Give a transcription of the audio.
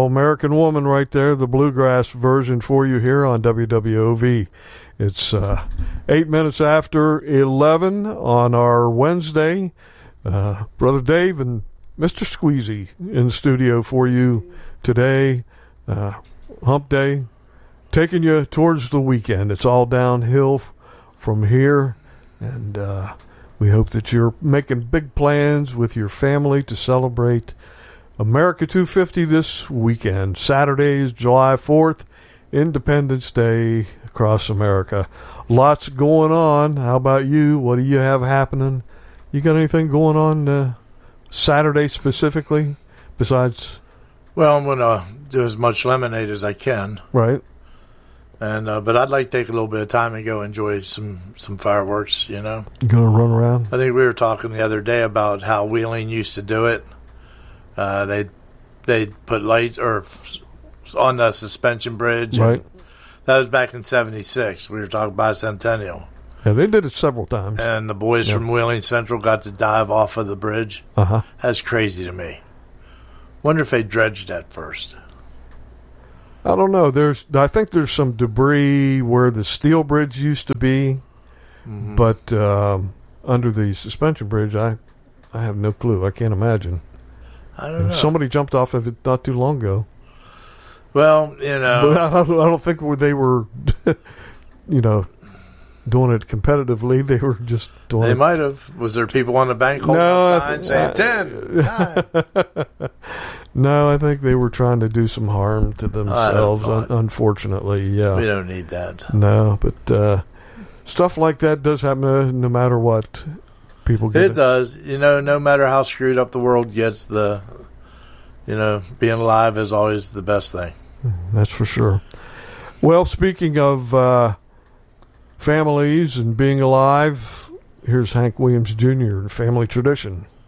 All American Woman right there, the bluegrass version for you here on WWOV. It's 8 minutes after 11 on our Wednesday. Brother Dave and Mr. Squeezy in the studio for you today. Hump Day, taking you towards the weekend. It's all downhill from here, and we hope that you're making big plans with your family to celebrate America 250 this weekend. Saturday is July 4th, Independence Day across America. Lots going on. How about you? What do you have happening? You got anything going on Saturday specifically besides? Well, I'm going to do as much lemonade as I can. Right. And but I'd like to take a little bit of time and go enjoy some fireworks, you know. You going to run around? I think we were talking the other day about how Wheeling used to do it. They put lights on the suspension bridge. Right. That was back in '76. We were talking bicentennial. Yeah, they did it several times. And the boys from Wheeling Central got to dive off of the bridge. Uh-huh. That's crazy to me. Wonder if they dredged that first. I don't know. I think there's some debris where the steel bridge used to be, but under the suspension bridge, I have no clue. I can't imagine. I don't know. Somebody jumped off of it not too long ago. Well, you know. But I don't think they were, doing it competitively. They were just doing it. They might have. Was there people on the bank holding up signs saying 10, 9? No, I think they were trying to do some harm to themselves, unfortunately. Yeah. We don't need that. No, but stuff like that does happen no matter what people get. It does. No matter how screwed up the world gets, being alive is always the best thing. That's for sure. Well, speaking of families and being alive, here's Hank Williams Jr., Family Tradition.